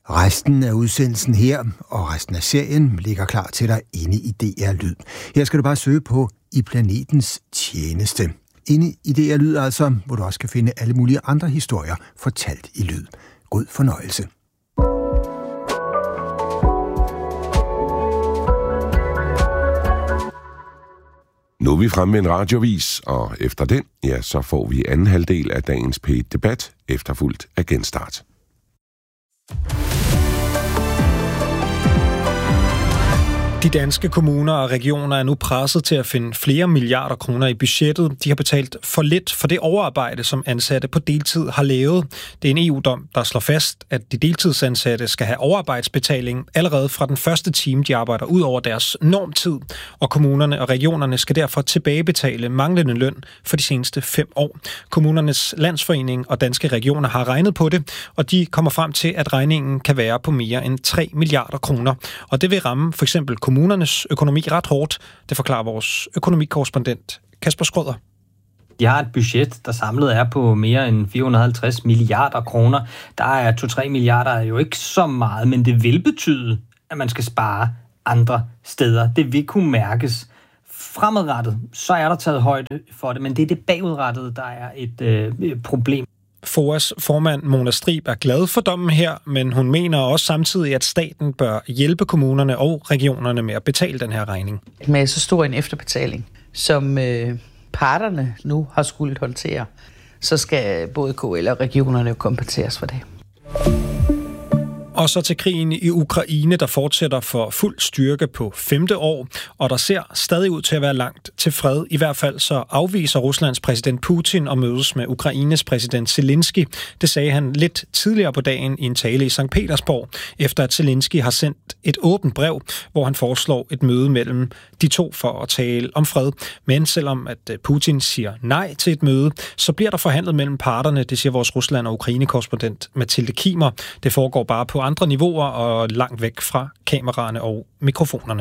Resten af udsendelsen her og resten af serien ligger klar til dig inde i DR Lyd. Her skal du bare søge på I Planetens Tjeneste. Inde i DR Lyd altså, hvor du også kan finde alle mulige andre historier fortalt i lyd. God fornøjelse. Nu er vi fremme med en radiovis, og efter den, ja, så får vi anden halvdel af dagens P1-debat, efterfulgt af genstart. De danske kommuner og regioner er nu presset til at finde flere milliarder kroner i budgettet. De har betalt for lidt for det overarbejde, som ansatte på deltid har lavet. Det er en EU-dom, der slår fast, at de deltidsansatte skal have overarbejdsbetaling allerede fra den første time, de arbejder ud over deres normtid. Og kommunerne og regionerne skal derfor tilbagebetale manglende løn for de seneste 5 år. Kommunernes Landsforening og Danske Regioner har regnet på det, og de kommer frem til, at regningen kan være på mere end 3 milliarder kroner. Og det vil ramme for eksempel kommunernes økonomi ret hårdt. Det forklarer vores økonomikorrespondent Kasper Skrøder. De har et budget, der samlet er på mere end 450 milliarder kroner. Der er 2-3 milliarder jo ikke så meget, men det vil betyde, at man skal spare andre steder. Det vil kunne mærkes. Fremadrettet, så er der taget højde for det, men det er det bagudrettede, der er et problem. FOAs formand Mona Strib er glad for dommen her, men hun mener også samtidig, at staten bør hjælpe kommunerne og regionerne med at betale den her regning. Med så stor en efterbetaling, som parterne nu har skulle håndtere, så skal både KL og regionerne kompenseres for det. Og så til krigen i Ukraine, der fortsætter for fuld styrke på 5. år, og der ser stadig ud til at være langt til fred. I hvert fald så afviser Ruslands præsident Putin at mødes med Ukraines præsident Zelensky. Det sagde han lidt tidligere på dagen i en tale i Sankt Petersborg, efter at Zelensky har sendt et åbent brev, hvor han foreslår et møde mellem de to for at tale om fred. Men selvom at Putin siger nej til et møde, så bliver der forhandlet mellem parterne, det siger vores Rusland- og Ukraine-korrespondent Mathilde Kimer. Det foregår bare på andre niveauer og langt væk fra kameraerne og mikrofonerne.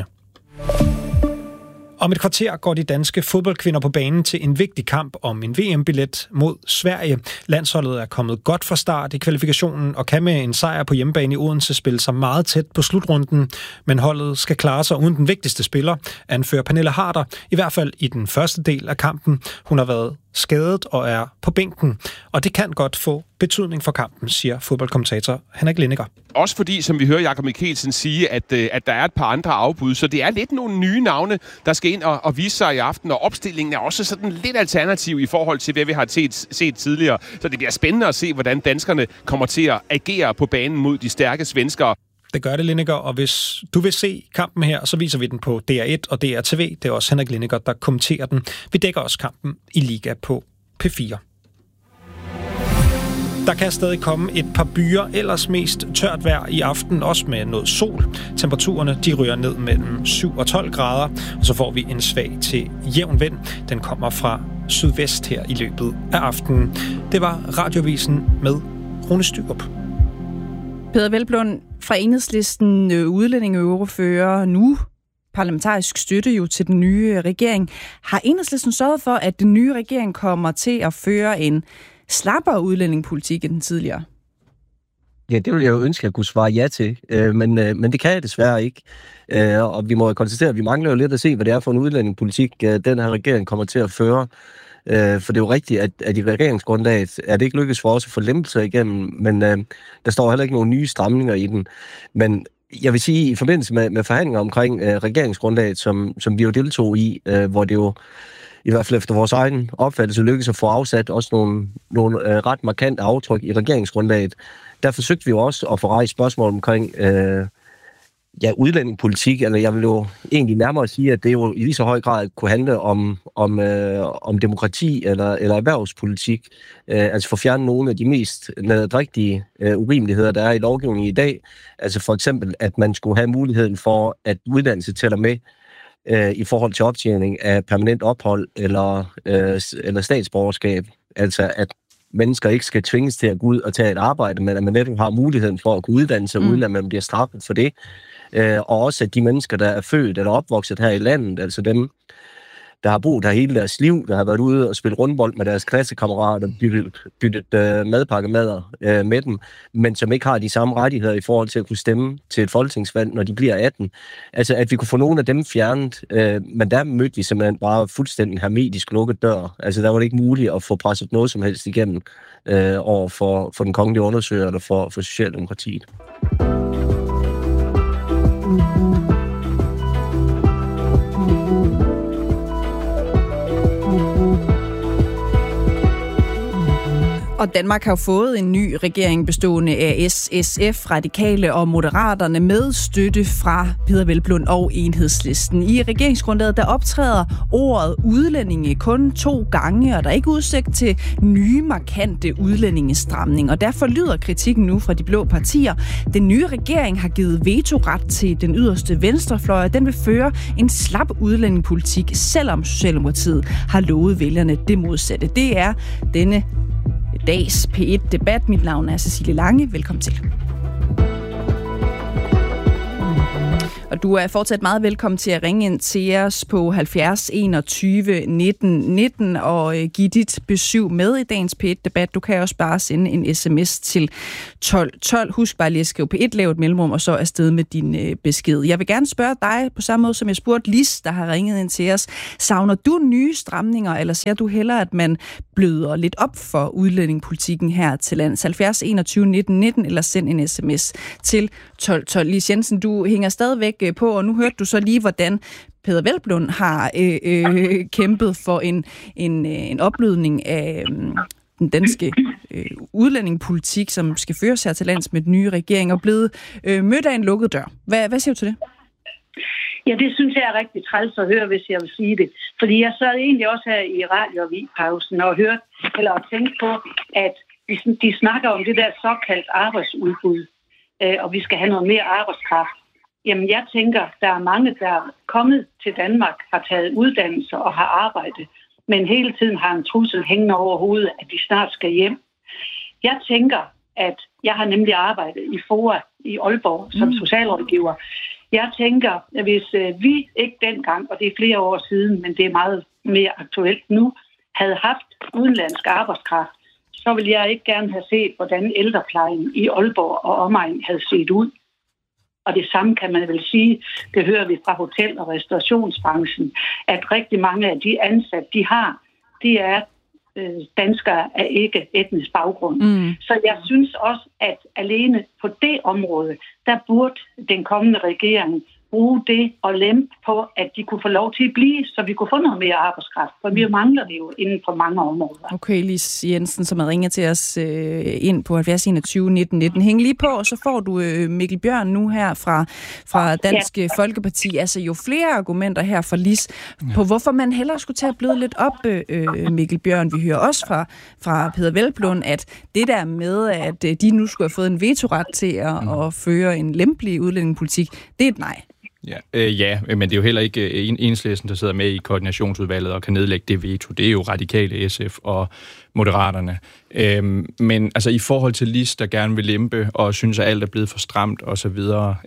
Om et kvarter går de danske fodboldkvinder på banen til en vigtig kamp om en VM-billet mod Sverige. Landsholdet er kommet godt fra start i kvalifikationen og kan med en sejr på hjemmebane i Odense spille sig meget tæt på slutrunden. Men holdet skal klare sig uden den vigtigste spiller, anfører Pernille Harder, i hvert fald i den første del af kampen. Hun har været skadet og er på bænken, og det kan godt få betydning for kampen, siger fodboldkommentator Henrik Lindegaard. Også fordi, som vi hører Jakob Mikkelsen sige, at der er et par andre afbud, så det er lidt nogle nye navne, der skal ind og vise sig i aften, og opstillingen er også sådan lidt alternativ i forhold til, hvad vi har set tidligere. Så det bliver spændende at se, hvordan danskerne kommer til at agere på banen mod de stærke svenskere. Det gør det, Lindegaard, og hvis du vil se kampen her, så viser vi den på DR1 og DRTV. Det er også Henrik Lindegaard, der kommenterer den. Vi dækker også kampen i Liga på P4. Der kan stadig komme et par byer, ellers mest tørt vejr i aften, også med noget sol. Temperaturerne de ryger ned mellem 7 og 12 grader, og så får vi en svag til jævn vind. Den kommer fra sydvest her i løbet af aftenen. Det var Radiovisen med Rune Styrup. Peder Hvelplund fra Enhedslisten, udlændingeordfører, nu parlamentarisk støtte jo til den nye regering. Har Enhedslisten sørget for, at den nye regering kommer til at føre en slappere udlændingepolitik end den tidligere? Ja, det vil jeg jo ønske, at jeg kunne svare ja til, men det kan jeg desværre ikke. Og vi må konstatere, at vi mangler jo lidt at se, hvad det er for en udlændingepolitik, den her regering kommer til at føre. For det er jo rigtigt, at i regeringsgrundlaget er det ikke lykkedes for os at få lempelser igennem, men der står heller ikke nogen nye stramninger i den. Men jeg vil sige, i forbindelse med forhandlinger omkring regeringsgrundlaget, som vi jo deltog i, hvor det jo i hvert fald efter vores egen opfattelse lykkedes at få afsat også nogle ret markante aftryk i regeringsgrundlaget, der forsøgte vi jo også at få rejst spørgsmål omkring udlændingepolitik, eller jeg vil jo egentlig nærmere sige, at det jo i lige så høj grad kunne handle om demokrati eller erhvervspolitik, altså for at fjerne nogle af de mest nederdrægtige urimeligheder, der er i lovgivningen i dag. Altså for eksempel, at man skulle have muligheden for, at uddannelse tæller med i forhold til optjening af permanent ophold eller statsborgerskab. Altså at mennesker ikke skal tvinges til at gå ud og tage et arbejde, men at man netop har muligheden for at kunne uddanne sig, uden at man bliver straffet for det. Og også at de mennesker, der er født eller opvokset her i landet, altså dem, der har boet der hele deres liv, der har været ude og spillet rundbold med deres klassekammerater, byttet madpakkemader med dem, men som ikke har de samme rettigheder i forhold til at kunne stemme til et folketingsvalg, når de bliver 18. Altså, at vi kunne få nogle af dem fjernet, men der mødte vi simpelthen bare fuldstændig hermetisk lukket dør. Altså, der var det ikke muligt at få presset noget som helst igennem over for den kongelige undersøger eller for Socialdemokratiet. Og Danmark har jo fået en ny regering bestående af SF, Radikale og Moderaterne med støtte fra Peder Hvelplund og Enhedslisten. I regeringsgrundlaget der optræder ordet udlændinge kun 2 gange, og der er ikke udsigt til nye markante udlændingestramning. Og derfor lyder kritikken nu fra de blå partier. Den nye regering har givet vetoret til den yderste venstrefløj, og den vil føre en slap udlændingepolitik, selvom Socialdemokratiet har lovet vælgerne det modsatte. Det er denne dags P1-debat. Mit navn er Cecilie Lange. Velkommen til. Og du er fortsat meget velkommen til at ringe ind til os på 70 21 19 19 og give dit besøg med i dagens P1-debat. Du kan også bare sende en sms til 1212. Husk bare lige at skrive P1, lav et mellemrum, og så afsted med din besked. Jeg vil gerne spørge dig på samme måde, som jeg spurgte Lis, der har ringet ind til os. Savner du nye stramninger, eller ser du hellere, at man bløder lidt op for udlændingepolitikken her til lands? 70 21 19 19, eller send en sms til 1212. Lis Jensen, du hænger stadigvæk på, og nu hørte du så lige, hvordan Peder Hvelplund har kæmpet for en opblødning af den danske udlændingepolitik, som skal føres her til lands med den nye regering, og blevet mødt af en lukket dør. Hvad siger du til det? Ja, det synes jeg er rigtig træls at høre, hvis jeg vil sige det. Fordi jeg sad egentlig også her i radioavipausen og hørte, eller tænkte på, at de snakker om det der såkaldt arbejdsudbud, og vi skal have noget mere arbejdskraft. Jamen, jeg tænker, der er mange, der er kommet til Danmark, har taget uddannelser og har arbejdet, men hele tiden har en trussel hængende over hovedet, at de snart skal hjem. Jeg tænker, at jeg har nemlig arbejdet i FOA i Aalborg som socialrådgiver. Jeg tænker, at hvis vi ikke dengang, og det er flere år siden, men det er meget mere aktuelt nu, havde haft udenlandsk arbejdskraft, så ville jeg ikke gerne have set, hvordan ældreplejen i Aalborg og omegn havde set ud. Og det samme kan man vel sige, det hører vi fra hotel- og restaurationsbranchen, at rigtig mange af de ansatte, de er danskere af ikke etnisk baggrund. Så jeg synes også, at alene på det område, der burde den kommende regering bruge det og lempe på, at de kunne få lov til at blive, så vi kunne få noget mere arbejdskraft, for vi mangler det jo inden for mange områder. Okay, Lis Jensen, som har ringet til os ind på 70 21 19 19. Hæng lige på, og så får du Mikkel Bjørn nu her fra Dansk Folkeparti. Altså jo flere argumenter her for Lis på, hvorfor man hellere skulle tage at bløde lidt op, Mikkel Bjørn. Vi hører også fra Peder Hvelplund, at det der med, at de nu skulle have fået en vetoret til at føre en lempelig udlændingepolitik, det er et nej. Ja, men det er jo heller ikke Enhedslisten, der sidder med i koordinationsudvalget og kan nedlægge det veto. Det er jo Radikale, SF og Moderaterne. Men altså i forhold til Lis, der gerne vil lempe og synes, at alt er blevet for stramt osv.,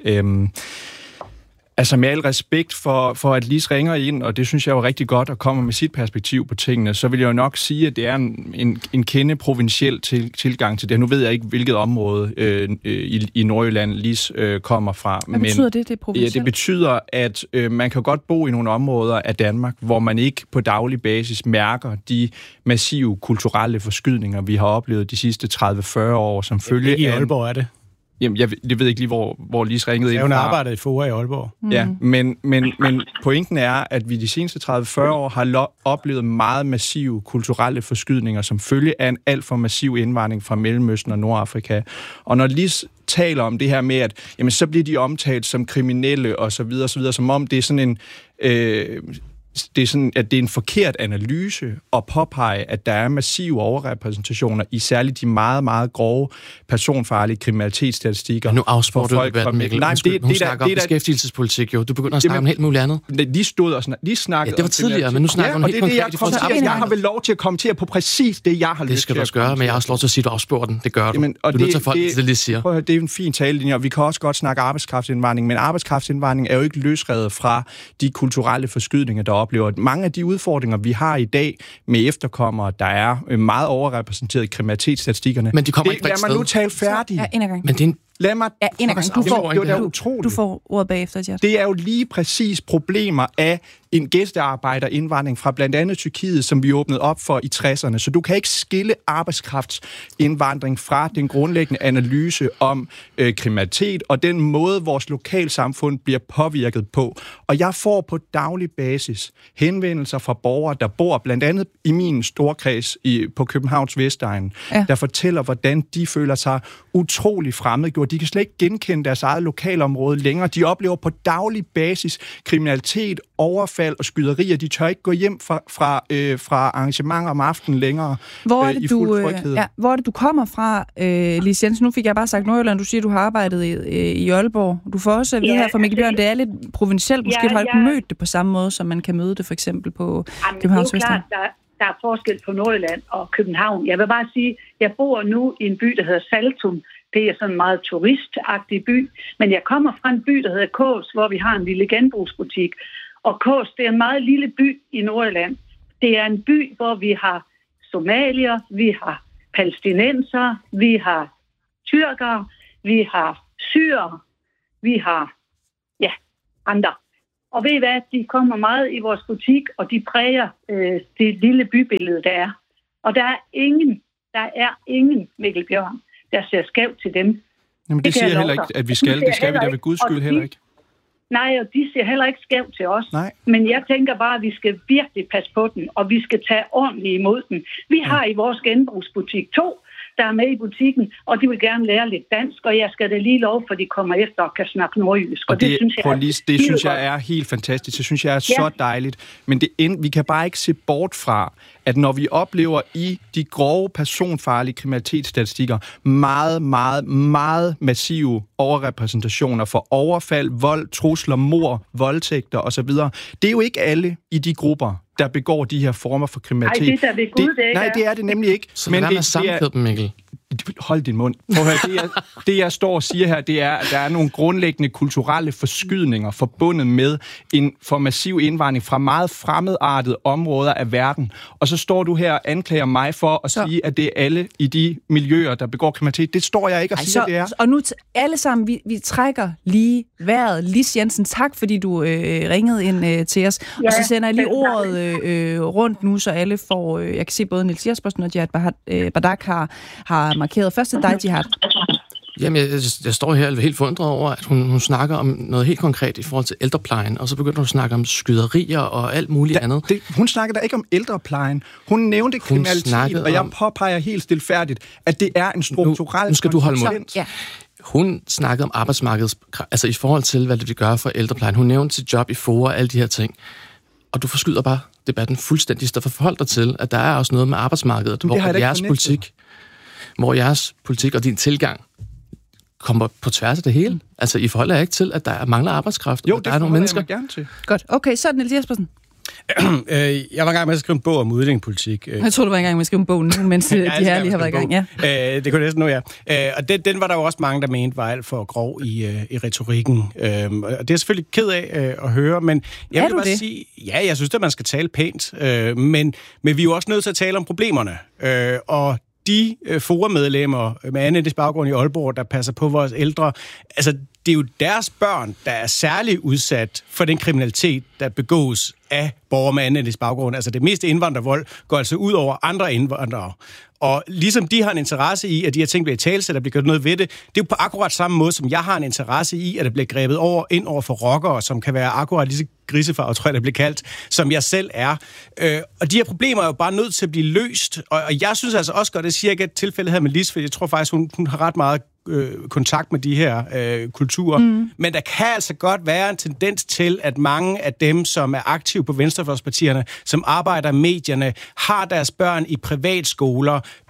altså med al respekt for at Lis ringer ind, og det synes jeg jo rigtig godt, og kommer med sit perspektiv på tingene, så vil jeg jo nok sige, at det er en kende provinciel tilgang til det. Nu ved jeg ikke, hvilket område i Nordjylland Lis kommer fra. Hvad betyder det er provincielt? Ja, det betyder, at man kan godt bo i nogle områder af Danmark, hvor man ikke på daglig basis mærker de massive kulturelle forskydninger, vi har oplevet de sidste 30-40 år, som følge af... I Aalborg er det. Jamen, jeg ved ikke lige, hvor Lis ringede ind fra. Hun har arbejdet i FOA i Aalborg. Ja, men pointen er, at vi de seneste 30-40 år har oplevet meget massive kulturelle forskydninger, som følge af en alt for massiv indvandring fra Mellemøsten og Nordafrika. Og når Lis taler om det her med, at jamen, så bliver de omtalt som kriminelle og så videre, som om det er sådan en... Det er sådan, at det er en forkert analyse at påpege, at der er massive overrepræsentationer i særligt de meget, meget grove personfarlige kriminalitetsstatistikker. Nu afspurgte du debatten, Mikkel. Nej, hun snakker om beskæftigelsespolitik, jo. Du begynder at snakke om helt muligt andet. De stod og snakkede. Ja, det var tidligere, men nu snakker hun helt konkret i forhold til arbejdsmarkedet. Jeg har vel lov til at kommentere på præcis det, jeg har lyst til. Det skal du også gøre, men jeg har også lov til at sige, at du afspurgte den. Det gør du. Jamen, du er nødt til at folk det lige siger. Prøv at høre, det er en fin talelinje, og vi kan også godt snakke arbejdskraftsindvandring, men arbejdskraftsindvandring er jo ikke løsredet fra de kulturelle forskydninger, der oplever. Mange af de udfordringer, vi har i dag med efterkommere, der er meget overrepræsenteret i kriminalitetsstatistikkerne. Men de kommer ikke fra et sted. Lad mig nu tale færdig. Ja, en gang. Men det er en Lad mig... Ja, en gang. Du får ordet bagefter, Gert. Det er jo lige præcis problemer af en gæstearbejderindvandring fra blandt andet Tyrkiet, som vi åbnede op for i 60'erne. Så du kan ikke skille arbejdskraftsindvandring fra den grundlæggende analyse om kriminalitet og den måde, vores lokalsamfund bliver påvirket på. Og jeg får på daglig basis henvendelser fra borgere, der bor blandt andet i min storkreds på Københavns Vestegn, der fortæller, hvordan de føler sig utrolig fremmedgjort. De kan slet ikke genkende deres eget lokalområde længere. De oplever på daglig basis kriminalitet, overfald og skyderier. De tør ikke gå hjem fra arrangementer om aftenen længere i fuld tryghed. Hvor er det, du kommer fra, Lise Jensen? Nu fik jeg bare sagt Nordjylland. Du siger, du har arbejdet i Aalborg. Du får også at vide her fra Mikkel Bjørn, det er lidt provincielt. Måske har du ikke mødt det på samme måde, som man kan møde det for eksempel på Københavns Vestegn. Der er forskel på Nordjylland og København. Jeg vil bare sige, jeg bor nu i en by, der hedder Saltum. Det er sådan en meget turistagtig by. Men jeg kommer fra en by, der hedder Kås, hvor vi har en lille genbrugsbutik. Og Kås, det er en meget lille by i Nordjylland. Det er en by, hvor vi har somalier, vi har palæstinenser, vi har tyrkere, vi har syrere, vi har andre. Og ved I hvad, de kommer meget i vores butik, og de præger det lille bybillede, der er. Og der er ingen Mikkel Bjørn, der ser skævt til dem. Jamen det siger heller ikke, at vi skal. Det skal vi da ved Guds skyld heller ikke. Nej, og de ser heller ikke skævt til os. Nej. Men jeg tænker bare, at vi skal virkelig passe på den, og vi skal tage ordentligt imod den. Vi har i vores genbrugsbutik 2, der er med i butikken, og de vil gerne lære lidt dansk, og jeg skal da lige love, for de kommer efter og kan snakke nordjysk. Og det synes jeg er helt fantastisk. Det synes jeg er så dejligt. Men vi kan bare ikke se bort fra, at når vi oplever i de grove personfarlige kriminalitetsstatistikker meget, meget, meget massive overrepræsentationer for overfald, vold, trusler, mord, voldtægter osv. Det er jo ikke alle i de grupper, der begår de her former for kriminalitet. Nej, det er ved Gud, det ikke. Nej, det er det nemlig ikke. Så men det er dem, Mikkel. Hold din mund. Det jeg står og siger her, det er, at der er nogle grundlæggende kulturelle forskydninger forbundet med en for massiv indvandring fra meget fremmedartede områder af verden. Og så står du her og anklager mig for at sige, at det er alle i de miljøer, der begår kriminalitet. Det står jeg ikke og siger, det er. Og nu alle sammen, vi trækker lige vejret. Lise Jensen, tak fordi du ringede ind til os. Og så sender jeg lige ordet rundt nu, så alle får... jeg kan se både Niels Jespersen og Jihad Badak har markeret. Først til dig, Jihad. Jamen, jeg står her helt forundret over, at hun snakker om noget helt konkret i forhold til ældreplejen, og så begynder hun at snakke om skyderier og alt muligt andet. Hun snakker da ikke om ældreplejen. Hun nævnte kriminalitet, og jeg påpeger helt stilfærdigt, at det er en strukturel... Nu skal du holde mod. Ja. Hun snakkede om arbejdsmarkedet, altså i forhold til, hvad det vil gøre for ældreplejen. Hun nævnte sit job i FOA og alle de her ting. Og du forskyder bare debatten fuldstændig. Så forhold dig til, at der er også noget med arbejdsmarkedet, hvor jeres politik og din tilgang kommer på tværs af det hele. Altså, I forholder ikke til, at der mangler arbejdskraft, og der er nogle mennesker. Gerne til. Godt. Okay, så er det Niels Jespersen. Jeg var i gang med at skrive en bog om udlændingepolitik. Jeg tror du var i gang med at skrive en bog nu, mens de her lige har været i gang. Ja. Det kunne næsten nu, ja. Og den var der jo også mange, der mente var alt for grov i retorikken. Og det er jeg selvfølgelig ked af at høre, men jeg vil bare sige, ja, jeg synes, at man skal tale pænt, men vi er jo også nødt til at tale om problemerne. Og de FOA-medlemmer med anden etnisk baggrund i Aalborg, der passer på vores ældre, altså det er jo deres børn, der er særlig udsat for den kriminalitet, der begås af borgere med anden etnisk baggrund. Altså det meste indvandrervold går altså ud over andre indvandrere. Og ligesom de har en interesse i, at de her ting bliver italesat, der bliver gjort noget ved det, det er jo på akkurat samme måde, som jeg har en interesse i, at det bliver grebet ind over for rockere, som kan være akkurat lige så grisefarvet, tror jeg, det bliver kaldt, som jeg selv er. Og de her problemer er jo bare nødt til at blive løst. Og jeg synes altså også godt, det siger ikke et tilfælde her med Lis, for jeg tror faktisk, hun har ret meget kontakt med de her kulturer. Men der kan altså godt være en tendens til, at mange af dem, som er aktive på venstrefløjspartierne, som arbejder i medierne, har deres børn i privatskoler,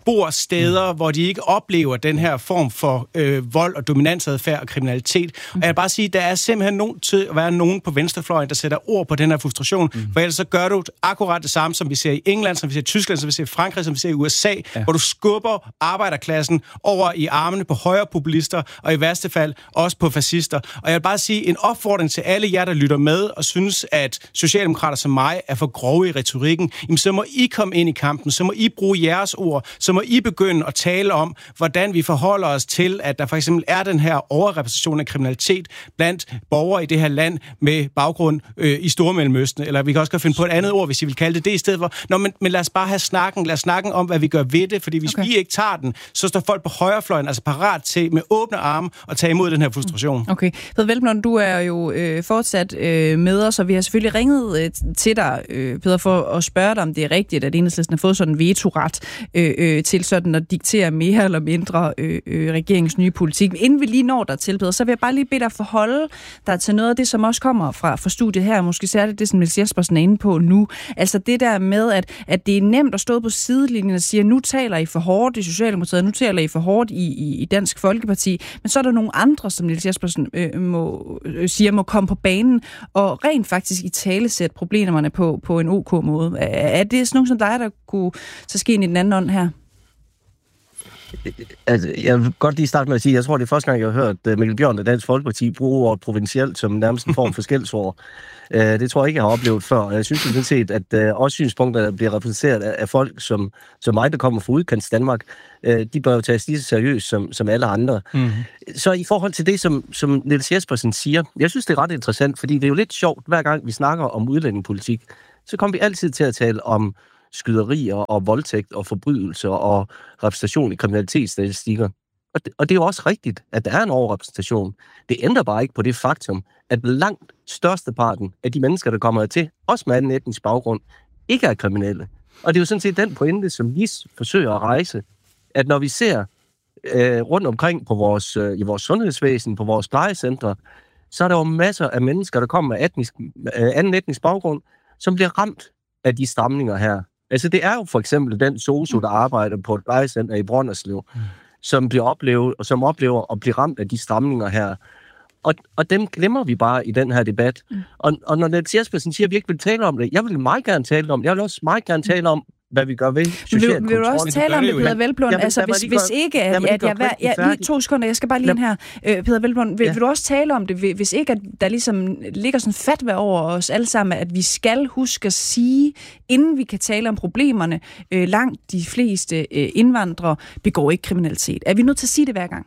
bor steder, hvor de ikke oplever den her form for vold og dominansadfærd og kriminalitet. Og jeg vil bare sige, der er simpelthen nogen til at være nogen på venstrefløjen, der sætter ord på den her frustration, for ellers så gør du akkurat det samme, som vi ser i England, som vi ser i Tyskland, som vi ser i Frankrig, som vi ser i USA, hvor du skubber arbejderklassen over i armene på højrepopulister, og i værste fald også på fascister. Og jeg vil bare sige en opfordring til alle jer, der lytter med og synes, at socialdemokrater som mig er for grove i retorikken, jamen så må I komme ind i kampen, så må I bruge jeres ord, så må I begynde at tale om, hvordan vi forholder os til, at der for eksempel er den her overrepræsentation af kriminalitet blandt borgere i det her land med baggrund i Stormellemøsten, eller vi kan også finde på et andet ord, hvis I vil kalde det i stedet for. Men lad os bare have snakken, lad os snakke om, hvad vi gør ved det, fordi hvis vi ikke tager den, så står folk på højrefløjen altså parat til med åbne arme at tage imod den her frustration. Okay. Peder Hvelplund, du er jo fortsat med os, og vi har selvfølgelig ringet til dig, Peder, for at spørge dig, om det er rigtigt, at Enhedslisten har fået sådan en vetoret til sådan at diktere mere eller mindre regeringens nye politik. Men inden vi lige når der til, Peder, så vil jeg bare lige bede dig forholde dig til noget af det, som også kommer fra studiet her, måske særligt det, som Niels Jespersen er inde på nu. Altså det der med, at det er nemt at stå på sidelinjen og sige, nu taler I for hårdt i Socialdemokratiet, nu taler I for hårdt i Dansk Folkeparti, men så er der nogle andre, som Niels Jespersen må komme på banen og rent faktisk i tale sætte problemerne på en OK måde. Er det sådan nogen som dig, der kunne så ske ind i den anden ånd her? Altså, jeg vil godt lige starte med at sige, jeg tror, det er første gang, jeg har hørt Mikkel Bjørn af Dansk Folkeparti bruge ordet provincielt som nærmest en form for skældsord. Det tror jeg ikke, jeg har oplevet før. Jeg synes sådan set, at også synspunkter bliver repræsenteret af folk som mig, der kommer fra udkants Danmark, de bør jo tages lige så seriøst som alle andre. Så i forhold til det, som Niels Jespersen siger, jeg synes, det er ret interessant, fordi det er jo lidt sjovt, hver gang vi snakker om udlændingepolitik, så kommer vi altid til at tale om skyderier og voldtægt og forbrydelser og repræsentation i kriminalitetsstatistikker. Og det er jo også rigtigt, at der er en overrepræsentation. Det ændrer bare ikke på det faktum, at langt størsteparten af de mennesker, der kommer hertil, også med anden etnisk baggrund, ikke er kriminelle. Og det er jo sådan set den pointe, som Lis forsøger at rejse, at når vi ser rundt omkring på i vores sundhedsvæsen, på vores plejecentre, så er der jo masser af mennesker, der kommer med anden etnisk baggrund, som bliver ramt af de stramninger her. Altså det er jo for eksempel den sosu, der arbejder på et plejecenter i Brønderslev, som oplever at blive ramt af de stramninger her. Og dem glemmer vi bare i den her debat. Og når Niels Jespersen siger, at vi ikke vil tale om det, jeg vil meget gerne tale om det. Jeg vil også meget gerne tale om, hvad vi gør ved social kontrol. Vil du også tale om det, Peder Hvelplund? Altså, hvis ikke, lige 2 sekunder, jeg skal bare lige ind her. Peder Hvelplund, vil du også tale om det, hvis ikke, at der ligesom ligger sådan fatwa over os alle sammen, at vi skal huske at sige, inden vi kan tale om problemerne, langt de fleste indvandrere begår ikke kriminalitet. Er vi nødt til at sige det hver gang?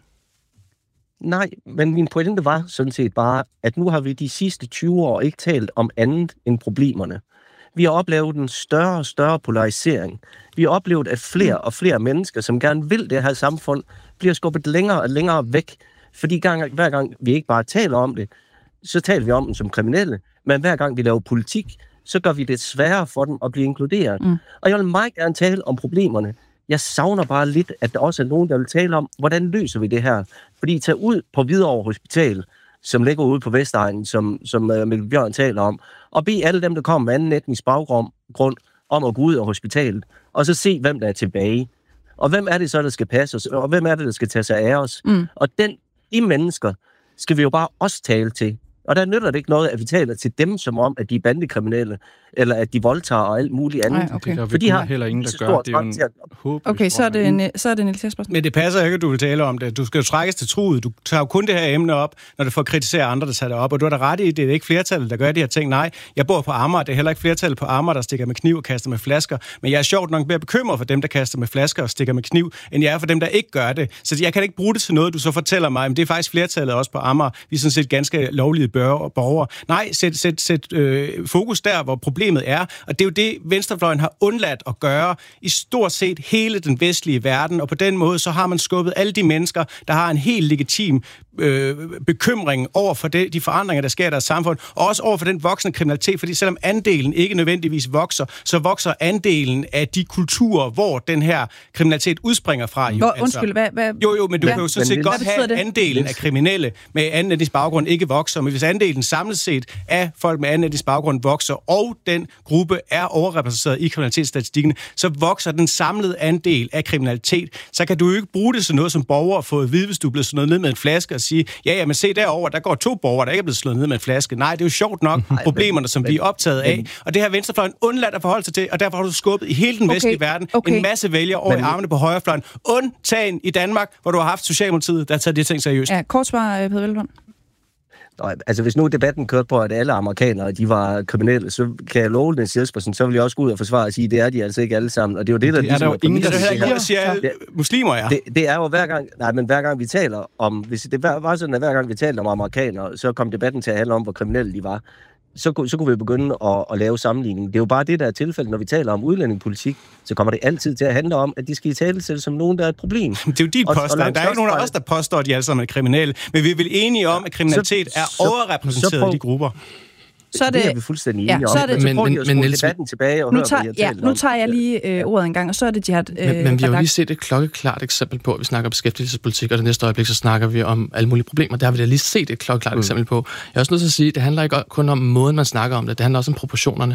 Nej, men min pointe var sådan set bare, at nu har vi de sidste 20 år ikke talt om andet end problemerne. Vi har oplevet en større og større polarisering. Vi har oplevet, at flere og flere mennesker, som gerne vil det her samfund, bliver skubbet længere og længere væk. Fordi hver gang vi ikke bare taler om det, så taler vi om dem som kriminelle. Men hver gang vi laver politik, så gør vi det sværere for dem at blive inkluderet. Og jeg vil meget gerne tale om problemerne. Jeg savner bare lidt, at der også er nogen, der vil tale om, hvordan løser vi det her? Fordi tage ud på Hvidovre Hospital, som ligger ude på Vestegnen, som Mikkel Bjørn taler om, og bede alle dem, der kommer med anden etnisk baggrund, om at gå ud af hospitalet, og så se, hvem der er tilbage. Og hvem er det så, der skal passe os, og hvem er det, der skal tage sig af os? Og de mennesker skal vi jo bare også tale til. Og der nytter det ikke noget, at vi taler til dem som om, at de er bandekriminelle, eller at de voldtager og alt muligt andet. Nej, okay. For de har heller ingen, der gør. Det er jo en okay, så er det Niels Jespersen. Men det passer ikke, at du vil tale om det. Du skal jo trækkes til truet. Du tager jo kun det her emne op, når du får kritiseret andre, der tager det op. Og du har da ret i, det er ikke flertallet, der gør de her ting. Nej, jeg bor på Amager. Det er heller ikke flertallet på Amager, der stikker med kniv og kaster med flasker. Men jeg er sjovt nok mere bekymret for dem, der kaster med flasker og stikker med kniv, end jeg er for dem, der ikke gør det. Så jeg kan ikke bruge det til noget, du så fortæller mig. Men det er faktisk flertallet også på Amager. Vi er sådan set ganske lovlige borgere. Nej, sæt fokus der, hvor problemet er. Og det er jo det, venstrefløjen har undladt at gøre i stort set hele den vestlige verden. Og på den måde, så har man skubbet alle de mennesker, der har en helt legitim bekymring over for de forandringer, der sker i deres samfund, og også over for den voksende kriminalitet, fordi selvom andelen ikke nødvendigvis vokser, så vokser andelen af de kulturer, hvor den her kriminalitet udspringer fra. Undskyld, hvad? Jo, men du kan jo sådan set godt have andelen af kriminelle med anden etnisk baggrund ikke vokser, men hvis hvis andelen samlet set af folk med anden etnisk baggrund vokser, og den gruppe er overrepræsenteret i kriminalitetsstatistikken, så vokser den samlede andel af kriminalitet. Så kan du jo ikke bruge det som noget som borger og få at vide, hvis du er blevet slået ned med en flaske og sige, ja, men se derover, der går 2 borgere, der ikke er blevet slået ned med en flaske. Nej, det er jo sjovt nok problemerne, som vi er optaget af. Og det har venstrefløjen undladt at forholde sig til, og derfor har du skubbet i hele den vestlige verden en masse vælgere over i armene på højrefløjen. Undtagen i Danmark, hvor du har haft Socialdemokratiet, der har taget de ting seriøst. Ja, kort svar, Peder Hvelplund. Altså, hvis nu debatten kørte på, at alle amerikanere, de var kriminelle, så kan jeg love Niels Jespersen, så vil jeg også gå ud og forsvare og sige, det er de altså ikke alle sammen. Og det er jo det, der... Det er der jo ingen, der siger, muslimer er. Det er jo hver gang vi taler om... Hvis det var sådan, at hver gang vi talte om amerikanere, så kom debatten til at handle om, hvor kriminelle de var. Så kunne vi begynde at lave sammenligning. Det er jo bare det, der er tilfældet, når vi taler om udlændingepolitik, så kommer det altid til at handle om, at de skal i tale som nogen, der er et problem. Det er jo dit påstand. Der er ikke nogen af os, der påstår, at de alle sammen er kriminelle, men vi er vel enige om, at kriminalitet er overrepræsenteret i de grupper. Så er det er vi fuldstændig enige om. Men debatten tilbage og nu tager jeg lige ordet en gang, og så er det Jihad. Men vi har jo lige set et klokkeklart eksempel på, at vi snakker om beskæftigelsespolitik, og det næste øjeblik, så snakker vi om alle mulige problemer. Der har vi da lige set et klokkeklart eksempel på. Jeg er også nødt til at sige, at det handler ikke kun om måden, man snakker om det. Det handler også om proportionerne.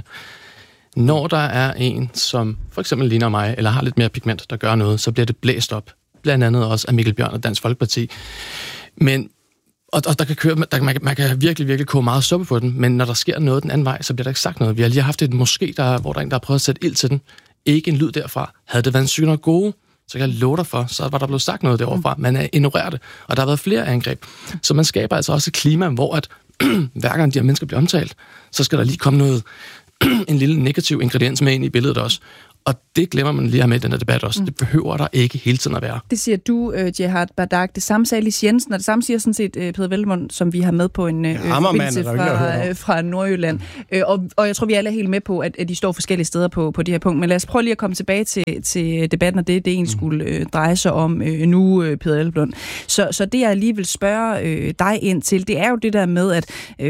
Når der er en, som for eksempel ligner mig, eller har lidt mere pigment, der gør noget, så bliver det blæst op. Blandt andet også af Mikkel Bjørn og Dansk Folkeparti. Men Og der kan køre, man kan virkelig koge meget suppe på den, men når der sker noget den anden vej, så bliver der ikke sagt noget. Vi har lige haft et moské, hvor der er en, der har prøvet at sætte ild til den. Ikke en lyd derfra. Havde det været en synagoge, så kan jeg love dig for, så var der blevet sagt noget derovre fra. Man er ignoreret det, og der har været flere angreb. Så man skaber altså også et klima, hvor at hver gang de her mennesker bliver omtalt, så skal der lige komme noget, en lille negativ ingrediens med ind i billedet også. Og det glemmer man lige at have med i den her debat også. Det behøver der ikke hele tiden at være. Det siger du, Jihad Bardak. Det samme sagde Lis Jensen, og det samme siger sådan set Peder Hvelplund, som vi har med på en forbindelse fra Nordjylland. Og jeg tror, vi alle er helt med på, at de står forskellige steder på det her punkt. Men lad os prøve lige at komme tilbage til debatten, og det egentlig skulle dreje sig om nu, Peder Hvelplund. Så det, jeg lige vil spørge dig ind til, det er jo det der med, at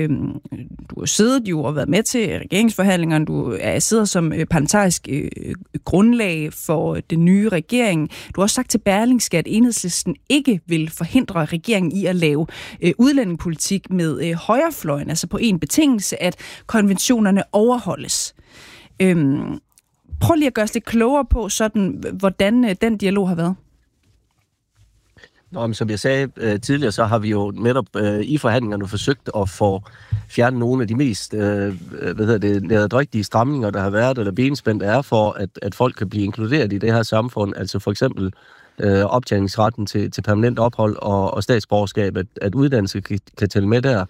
du har siddet jo og været med til regeringsforhandlingerne. Du sidder som parlamentarisk grundlag for den nye regering. Du har også sagt til Berlingske, at Enhedslisten ikke vil forhindre regeringen i at lave udlændingepolitik med højrefløjen, altså på en betingelse, at konventionerne overholdes. Prøv lige at gøre os lidt klogere på, sådan, hvordan den dialog har været. Nå, men som jeg sagde tidligere, så har vi jo netop i forhandlingerne forsøgt at få fjerne nogle af de mest nederdrægtige stramninger, der har været, eller benspænd er for, at folk kan blive inkluderet i det her samfund. Altså for eksempel optjeningsretten til permanent ophold og statsborgerskab, at uddannelse kan tælle med der.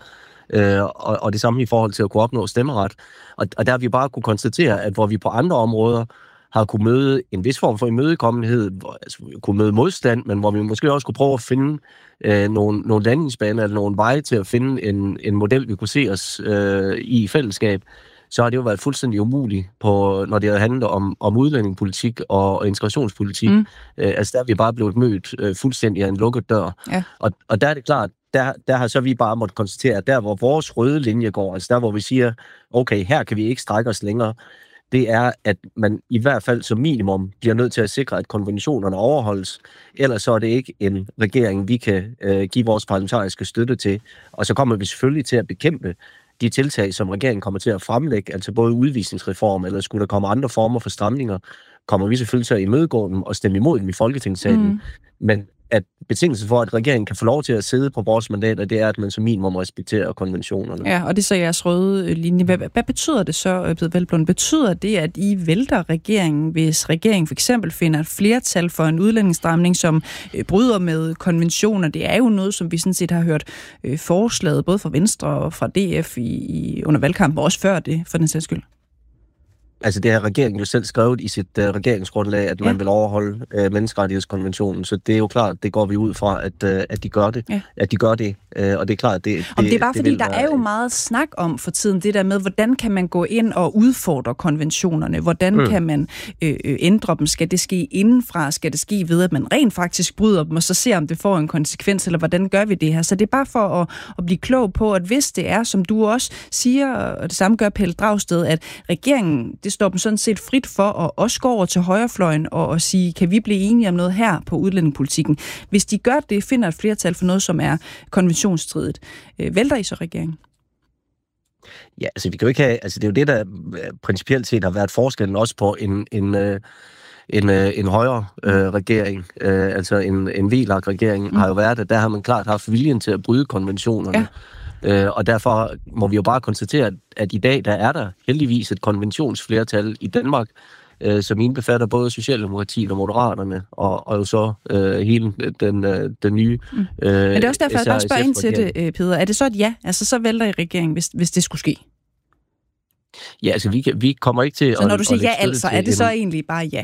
Og det samme i forhold til at kunne opnå stemmeret. Og der har vi bare kunne konstatere, at hvor vi på andre områder har kunne møde en vis form for imødekommenhed, altså kunne møde modstand, men hvor vi måske også kunne prøve at finde nogle landingsbaner eller nogle veje til at finde en model, vi kunne se os i fællesskab, så har det jo været fuldstændig umuligt, når det har handlet om udlændingepolitik og integrationspolitik. Altså der er vi bare blevet mødt fuldstændig af en lukket dør. Ja. Og der er det klart, der har så vi bare måttet konstatere, at der hvor vores røde linje går, altså der hvor vi siger, okay, her kan vi ikke strække os længere, det er, at man i hvert fald som minimum bliver nødt til at sikre, at konventionerne overholdes. Ellers så er det ikke en regering, vi kan give vores parlamentariske støtte til. Og så kommer vi selvfølgelig til at bekæmpe de tiltag, som regeringen kommer til at fremlægge, altså både udvisningsreform, eller skulle der komme andre former for stramninger, kommer vi selvfølgelig til at imødegå dem og stemme imod dem i Folketingssalen. Men at betingelsen for, at regeringen kan få lov til at sidde på vores mandater, det er, at man som minimum respekterer konventionerne. Ja, og det er så jeres røde linje. Hvad betyder det så, Peder Hvelplund? Betyder det, at I vælter regeringen, hvis regeringen for eksempel finder et flertal for en udlændingsstramning, som bryder med konventioner? Det er jo noget, som vi sådan set har hørt forslaget, både fra Venstre og fra DF under valgkampen, og også før det, for den sags skyld. Altså det har regeringen jo selv skrevet i sit regeringsgrundlag, at man vil overholde menneskerettighedskonventionen, så det er jo klart, det går vi ud fra, at de gør det. Ja. At de gør det, og det er klart, det er bare fordi, der er jo meget snak om for tiden, det der med, hvordan kan man gå ind og udfordre konventionerne? Hvordan kan man ændre dem? Skal det ske indenfra? Skal det ske ved, at man rent faktisk bryder dem, og så ser, om det får en konsekvens, eller hvordan gør vi det her? Så det er bare for at blive klog på, at hvis det er, som du også siger, og det samme gør Pelle Dragsted, at regeringen, det står dem sådan set frit for at også gå over til højrefløjen og sige, kan vi blive enige om noget her på udlændingepolitikken? Hvis de gør det, finder et flertal for noget, som er konventionsstridigt. Vælter I så regeringen? Ja, altså vi kan jo ikke have, altså det er jo det, der principielt set har været forskellen også på en højre regering, altså en VLAG-regering, har jo været, at der har man klart haft viljen til at bryde konventionerne. Ja. Og derfor må vi jo bare konstatere, at i dag, der er der heldigvis et konventionsflertal i Danmark, som indbefatter både Socialdemokratiet og Moderaterne, og jo så hele den nye... Men det er også derfor, jeg bare spørger ind til det, Peder. Er det så et ja? Altså, så vælter I regeringen, hvis det skulle ske? Ja, altså, vi kommer ikke til... Så når du siger ja, altså, er det så egentlig bare ja?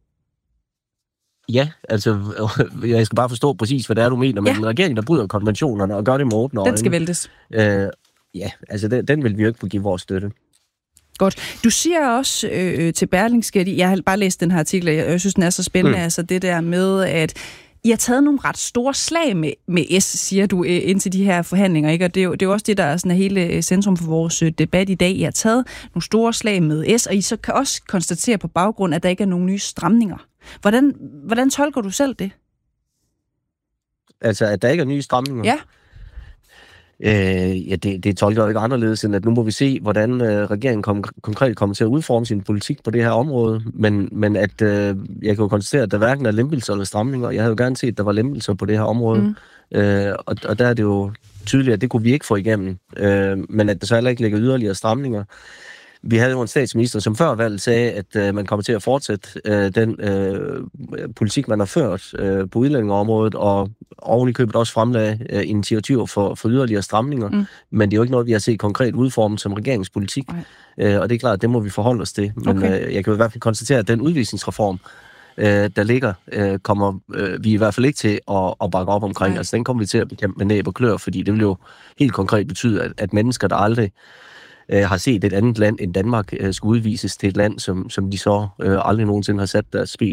Ja, altså, jeg skal bare forstå præcis, hvad det er, du mener, men en regering, der bryder konventionerne og gør det med åbne øjne... Den skal væltes. Ja, altså, den vil vi jo ikke kunne give vores støtte. Godt. Du siger også til Berlingske, jeg har bare læst den her artikel, og jeg synes, den er så spændende, altså det der med, at I har taget nogle ret store slag med S, siger du, indtil de her forhandlinger, ikke? Og det er jo også det, der er sådan hele centrum for vores debat i dag. I har taget nogle store slag med S, og I så kan også konstatere på baggrund, at der ikke er nogen nye stramninger. Hvordan tolker du selv det? Altså, at der ikke er nye stramninger? Ja. Ja, det tolker jo ikke anderledes, end at nu må vi se, hvordan regeringen konkret kommer til at udforme sin politik på det her område. Men at jeg kan jo konstatere, at der hverken er lempelser eller stramninger. Jeg havde jo gerne set, at der var lempelser på det her område. Og der er det jo tydeligt, at det kunne vi ikke få igennem. Men at der så heller ikke ligger yderligere stramninger. Vi havde jo en statsminister, som før valget sagde, at man kommer til at fortsætte den politik, man har ført på udlændingeområdet, og oven i købet også fremlagde initiativer for yderligere stramninger. Men det er jo ikke noget, vi har set konkret udformet som regeringspolitik. Og det er klart, at det må vi forholde os til. Men jeg kan jo i hvert fald konstatere, at den udvisningsreform, der ligger, kommer vi i hvert fald ikke til at bakke op omkring. Altså den kommer vi til at bekæmpe med næb og klør, fordi det vil jo helt konkret betyde, at mennesker, der aldrig har set et andet land end Danmark, skulle udvises til et land, som de så aldrig nogensinde har sat deres ben